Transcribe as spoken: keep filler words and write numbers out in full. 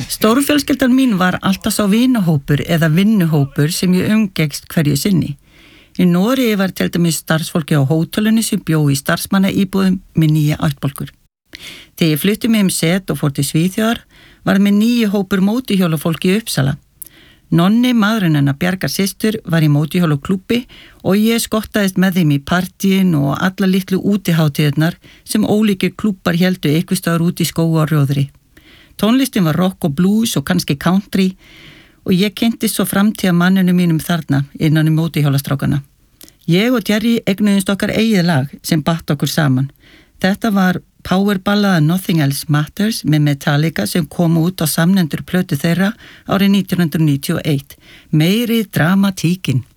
Stórfjölskyldan mín var alltaf sá vinahópur eða vinnuhópur sem ég umgekst hverju sinni. Í Noregi var til dæmis starfsfólki á hótelinu sem bjó í starfsmannaíbúðum með nýja ættbálkur. Þegar ég flutti mig um set og fór til Svíþjóðar var með nýju hópur mótuhjólafólki í Uppsala. Nonni, maðurinn hennar Bjargar systur, var í mótuhjólaklúbbi og ég skottaðist með þeim í partíin og alla litlu útihátíðirnar sem ólíkir klúbbar héldu eitthvað staðar út í skógu og rjóðri. Tónlistin var rock og blues og kannski country og ég kynntist svo framtíða manninu mínum þarna innan um mótuhjólastrákana. Ég og Jerry eignuðumst okkar eigið lag sem batt okkur saman. Þetta var powerballaða Nothing Else Matters með Metallica sem kom út á samnendur plötu þeirra árið nítján hundruð níutíu og eitt. Meiri dramatíkin.